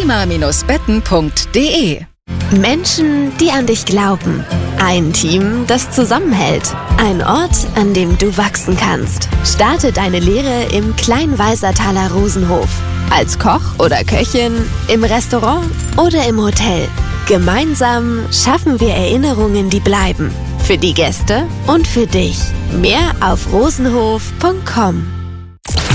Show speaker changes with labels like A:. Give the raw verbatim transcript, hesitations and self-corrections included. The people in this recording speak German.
A: prima Betten punkt de.
B: Menschen, die an dich glauben. Ein Team, das zusammenhält. Ein Ort, an dem du wachsen kannst. Starte deine Lehre im Kleinweisertaler Rosenhof. Als Koch oder Köchin, im Restaurant oder im Hotel. Gemeinsam schaffen wir Erinnerungen, die bleiben. Für die Gäste und für dich. Mehr auf rosenhof punkt com.